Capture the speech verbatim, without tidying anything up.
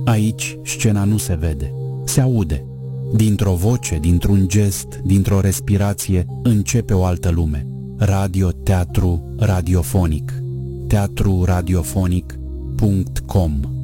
Aici scena nu se vede, se aude. Dintr-o voce, dintr-un gest, dintr-o respirație, începe o altă lume. Radio, teatru, radiofonic. teatru radiofonic punct com